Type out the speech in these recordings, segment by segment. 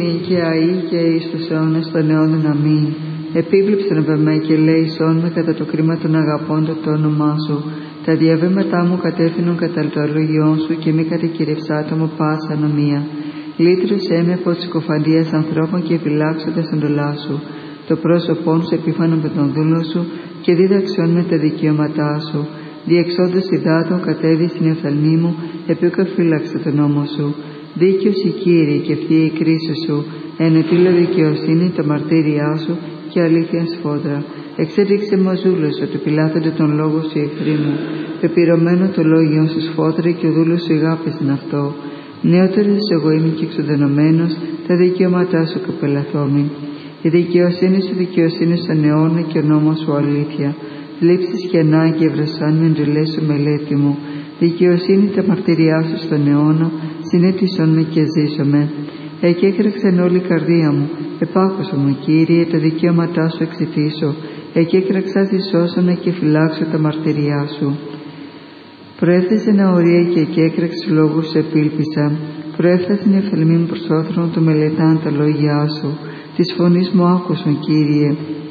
νυν και αεί και εις τους αιώνας των αιώνων. Αμήν. Επίβλεψον επ' εμέ και λέησόν με κατά το κρίμα των αγαπώντων το όνομά σου. Τα διαβήματά μου κατεύθυνον κατά το αλογιόν σου και μη κατεκυρευσάτο μου πάσα ανομία. Λύτρωσέ με από της συκοφαντίας ανθρώπων και φυλάξω τα εντολά σου. Το πρόσωπόν σου επίφανον με τον δούλο σου και δίδαξον με τα δικαιώματά σου. Διεξόντως υδάτων κατέβη στην οφθαλμή μου, επίοκα φύλαξε τον νόμο σου. Δίκαιος η Κύριε και ευθεία η κρίση σου, ενετήλω δικαιοσύνη τα μαρτύριά σου και αλήθεια σφόδρα. Εξέδειξε μου ζούλος ότι πειλάθονται τον λόγο σου οι εχθροί μου. Πεπυρωμένο το λόγιον σου σφόδρα και ο δούλος σου αγάπησεν αυτό. Νεότερος εγώ είμαι και εξοδενωμένος, τα δικαιώματά σου καπελαθόμην. Η δικαιοσύνη σου δικαιοσύνη στον αιώνα και ο νόμος σου αλήθεια. Λήψεις και ανάγκη ευρεσάν με εντολές σου μελέτη μου. Δικαιοσύνη τα μαρτυριά σου στον αιώνα, συνέτησον με και ζήσομαι. Εκέκραξαν όλη η καρδία μου, επάκουσα μου Κύριε, τα δικαιώματά σου εξητήσω. Εκέκραξα δισώσομαι και φυλάξω τα μαρτυριά σου. Προέφθασε αορία και εκέκραξε λόγους σου επίλπισα. Προέφθασε η οφθαλμή μου προς όθρων του μελετάν τα λόγια σου. Της φωνής μου άκουσον Κύριε.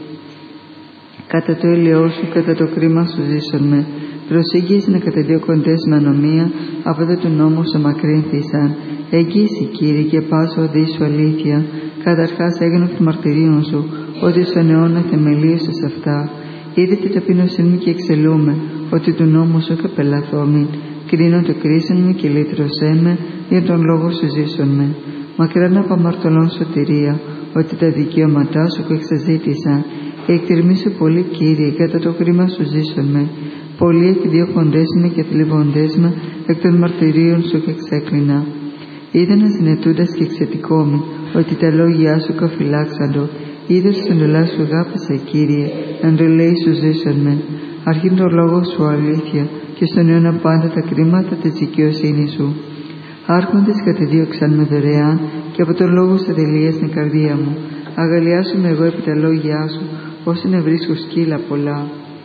Κατά το έλαιό σου, κατά το κρίμα σου ζήσον με. Προσήγησε να καταδιώκοντες με ανομία, από δε του νόμου σου μακρύνθησαν. Εγγύηση Κύριε και πάσο οδή σου αλήθεια. Καταρχάς έγινε εκ των μαρτυρίων σου, ότι στον αιώνα θεμελίωσες αυτά. Είδε την ταπείνωσή μου και εξελούμε, ότι του νόμου σου καπελαθόμην. Κρίνω το κρίσον μου και λύτρωσέ με, για τον λόγο σου ζήσον με. Μακράν από αμαρτωλών σωτηρία, ότι τα δικαιώματά σου που εξαζήτησαν. Εκτιρμήσου πολύ Κύριε, κατά το κρίμα σου ζήσον με. Πολλοί εκδιώκοντές με και θλιβοντές με, εκ των μαρτυρίων σου και εξέκλεινα. Είδα να συνετούντας και εξαιτικόμη, ότι τα λόγια σου καφυλάξαντο. Είδα στις εντολάς σου αγάπησα Κύριε, εντολέοι σου ζήσον με. Αρχήν το λόγο σου αλήθεια, και στον αιώνα πάντα τα κρίματα της δικαιοσύνης σου. Άρχοντες κατεδίωξαν με δωρεάν, και από το λόγο σου τελείασαν η καρδία μου. Αγαλιάσουμε εγώ επί τα λόγια σου, ώστε να βρίσκω σκύλα πολλά.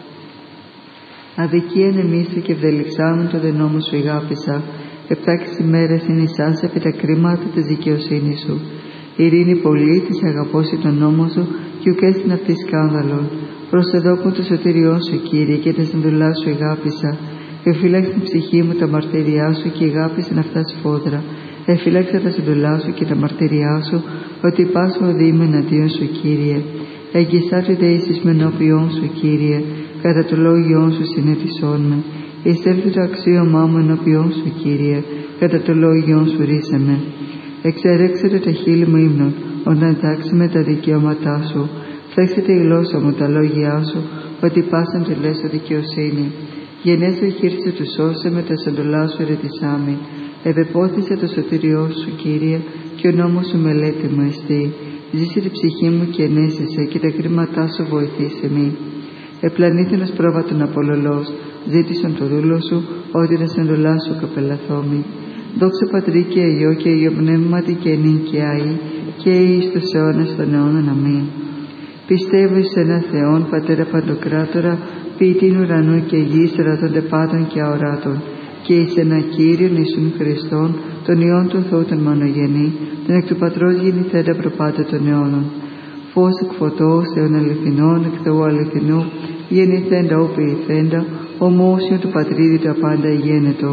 Αδικία ενεμίστε και ευδελιξάμουν το δε νόμο σου αγάπησα. Επτάκης ημέρες είναι εσάς επί τα κρίματα της δικαιοσύνης σου. Ειρήνη πολύ της αγαπώσει τον νόμο σου και ουκ έστειν αυτή σκάνδαλον. Προσεδώκουν το σωτήριό σου Κύριε και τα συνδουλά σου αγάπησα. Εφύλαξε την ψυχή μου τα μαρτυριά σου και αγάπησαν αυτά σφόδρα. Εφύλαξε τα συντολά σου και τα μαρτυριά σου, ότι πάσω οδήμε εναντίον σου Κύριε. Εγγισάτου δεήσεις με ενώπιόν σου Κύριε, κατά το λόγιόν σου συνέτησόν με. Εισέλθει το αξίωμά μου ενώπιόν σου Κύριε, κατά το λόγιόν σου ρίσαμε. Εξερέξετε τα χείλη μου ύμνων, όταν τάξουμε τα δικαιώματά σου. Φέξετε η γλώσσα μου τα λόγια σου, ότι πάσαν τελέσω δικαιοσύνη. Γενέσαι χείρισε του σώσε με τα σαντολά σου ερετησάμι. Επεπόθησε το σωτήριό σου Κύριε, και ο νόμος σου μελέτη μου εστί. Ζήσε την ψυχή μου και ενέσεσαι, και τα κρίματά σου βοηθήσε μη. Επλανήθηνος πρόβατον απολολός, ζήτησον το δούλο σου, ότι τα σαντολά σου καπελαθόμη. Δόξα Πατρί και Υιό και Υιό Πνεύματι και νυν και αεί, και εις τους αιώνας των αιώνων. Αμήν. Πιστεύω εις ένα Θεόν, Πατέρα Παντοκράτορα, ποιητήν ουρανού και γης, ρατώνται πάντων και αοράτων, και εις ένα Κύριον Ιησούν Χριστόν, τον Υιόν του Θεού τον μονογενή, τον εκ του Πατρός γεννηθέντα προπάτα των αιώνων. Φως εκ φωτός, αιών αληθινών, εκ Θεού αληθινού, γεννηθέντα ου ποιηθέντα, ομόσιο του Πατρίδη το απάντα γένετο.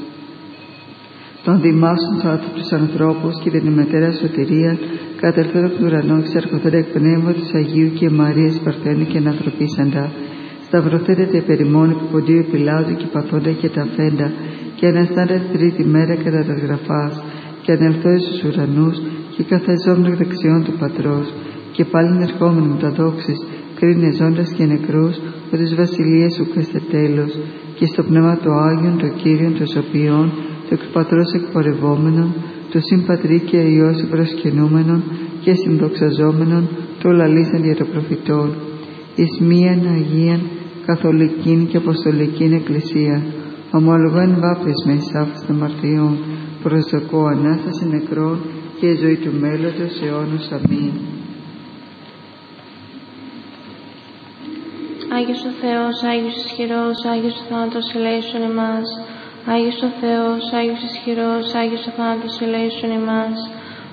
Των δημάσων τους ανθρώπους και την ημετέρα σωτηρία, κατελθόν από του ουρανού, εξαρχοθέντα εκ πνεύματος Αγίου και Μαρίας Παρθένου και ανθρωπίσαντα. Σταυρωθέντα τα υπερημών επί Ποντίου Πιλάτου και παθώντα και τα φέντα, και αναστάντα τη τρίτη μέρα κατά τα γραφάς, και ανελθόη στους ουρανούς, και καθεζόμουν εκ δεξιών του Πατρός, και πάλιν ερχόμενοι με τα δόξης, κρίνε ζώντας και νεκρούς, ότι της βασιλείας σου καίστε τέλος, και στο πνεύμα το Άγιον, το Κύριον, το σωπιών, το εκ Πατρός εκπορευόμενον, το συμπατρί και Υιός προσκυνούμενον και συνδοξαζόμενον, το λαλήσαν δια των προφητών, εις μίαν Αγίαν, καθολικήν και αποστολικήν Εκκλησία, ομολογώ βάπτισμα εις άφης των μαρτιών, προσδοκώ Ανάσταση νεκρών και ζωή του μέλλοντος αιώνος. Αμήν. Άγιος ο Θεός, Άγιος ισχυρός, Άγιος ο θάνατος ελέησον εμάς. Άγιος ο Θεός, Άγιος ισχυρός, Άγιος ο θάνατος ελέησον εμάς.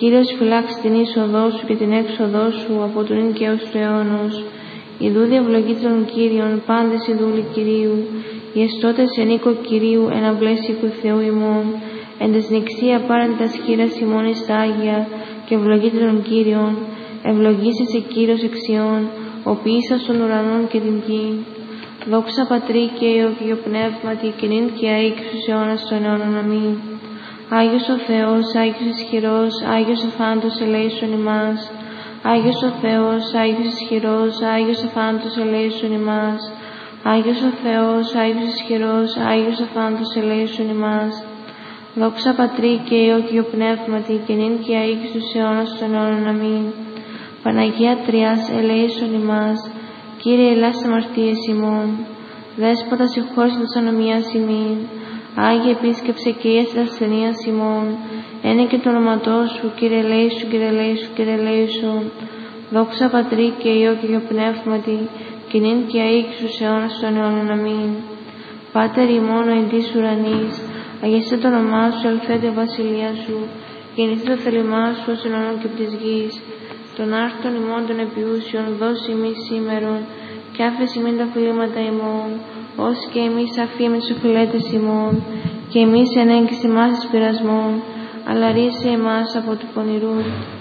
Κύριος φυλάξει την είσοδό σου και την έξοδό σου από τον ίν και έως του αιώνος. Ιδού διαυλογή των Κύριων, πάντες οι δούλοι Κυρίου, οι εστώτες εν οίκο Κυρίου, εν αυλές οίκου Θεού ημών, εν τες νηξία πάρεν τας χείρας ημών εις τα Άγια, και ευλογείτε των Κύριων, ευλογήσει σε Κύριος εξιών, ο ποιήσας των ουρανών και την γη. Δόξα Πατρί και Υιό και Υιό Πνεύματι, και νυν και αεί και στους αιώνας των αιώνων. Αμήν. Άγιος ο Θεός, Άγιος ισχυρός, Άγιος αφάντος ελέησον ημάς. Άγιος ο Θεός, Άγιος ισχυρός, Άγιος αφάντος ελέησον ημάς. Άγιος ο Θεός, Άγιος ισχυρός, Άγιος αφάντος ελέησον ημάς. Δόξα Πατρί και Υιό και Υιό Πνεύματι, και νυν και αεί και στους αιώνας των αιώνων. Αμήν. Παναγία Τριάς, ελέησον ημάς. Κύριε, ελάς αμαρτίες ημών. Δέσποτα, συγχώρησε τας ανομίας ημίν. Άγιε, επίσκεψε και ίεσαι τας ασθενείας ημών. Ένε και το όνοματό σου, Κύριε ελέησον, Κύριε ελέησον, Κύριε ελέησον. Δόξα Πατρί και Υιό και Υιό Πνεύματι, και νυν και αεί και στους αιώνας των αιώνων. Αμήν. Πάτερ ημών ο εν της ουρανής, αγιαστείτε το όνομά σου, ελθέτω η βασιλεία σου, γεννηθείτε το θέλημά σου ως εν ουρανών και από της γης. Των άρτων ημών των επιούσιων, δώσει ημείς σήμερον, και άφεση ημίν τα οφειλήματα ημών, ως και εμείς αφήμεν τους οφειλέτες ημών, και εμείς εν έγκυση ημάς εις πειρασμών, αλλά ρίσε εμάς από του πονηρού.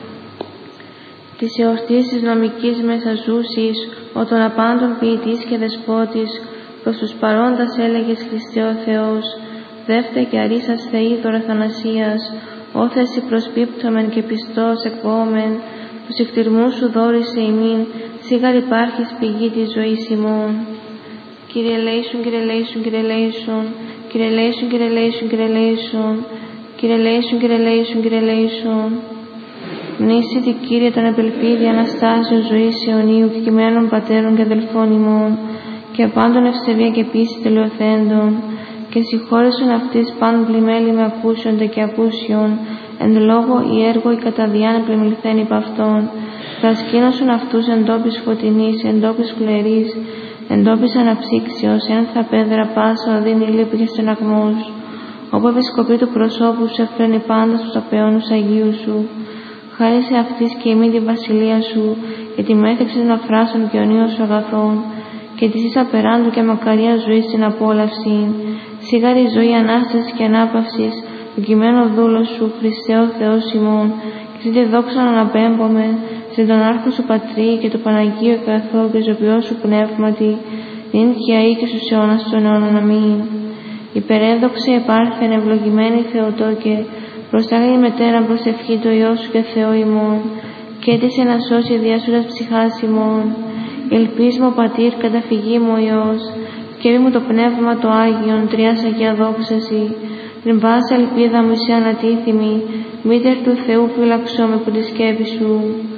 Της εορτής της νομικής μεσαζούσης, ο των απάντων ποιητής και δεσπότης, προς τους παρόντας έλεγες Χριστέ ο Θεός, δεύτε και αρίσας θεήδωρα θανασίας, όθεση προσπίπτωμεν και πιστός εκπόμεν, τους εκτιρμούς σου δόρισε ημίν, σίγαρ υπάρχεις πηγή της ζωής ημών. Κύριε ελέησον, Κύριε ελέησον, Κύριε ελέησον, Κύριε ελέησον, Κύριε ελέησον, Κύριε ελέησον, Κύριε ελέησον, Κύριε ελέησον, Κύριε ελέησον. Μνήσιτη Κύριε τον απελπίδη Αναστάσεως ζωής αιωνίου και κειμένων πατέρων και αδελφών ημών, και πάντων ευσεβία και πίστη τελειοθέντων, και συγχώρεσον αυτής πάντων πλημέλη με ακούσιοντα και ακούσιον, εν λόγω ή έργο ή κατά διάνα πλημελθέν υπ' αυτών, πρασκήνωσον αυτούς εν τόπης φωτεινής, εν τόπης σκληρής, εν τόπης αναψύξεως, ένθα πέδρα πάσα οδύνη λύπη και στεναγμούς, όπου επισκοπή του προσώπου σου εφραίνει πάντα στους απαιώνους Αγίου σου. Χάρισε αυτής και ημί τη βασιλεία σου, και τη μέθεξη των αφράσεων και ονείων σου αγαθών, και της εις απεράντου και μακαρία ζωή στην απόλαυση, σίγαρη ζωή ανάστασης και ανάπαυσης, του κειμένου δούλου σου, Χριστέ ο Θεός ημών, και σε τη δόξα να αναπέμπομε, σε τον άρχο σου Πατρί και το Παναγίο και Αθώο και ζωοποιό σου Πνεύματι, νυν και αεί και στους αιώνας των αιώνων. Αμήν. Υπερέδοξε επάρθεν ευλογημένη Θεοτόκε, προστάγει μετέραν προσευχή το Υιό σου και Θεό ημών, και έτησε να σώσει διάσουρας ψυχάς ημών. Ελπίσμο Πατήρ καταφυγή μου ο Υιός, σκεύη μου το Πνεύμα το Άγιον, Τριάς Αγία δόξαση, την βάση ελπίδα μου είσαι ανατίθιμη, μήτερ του Θεού φύλαξό με που τη σκεύη σου.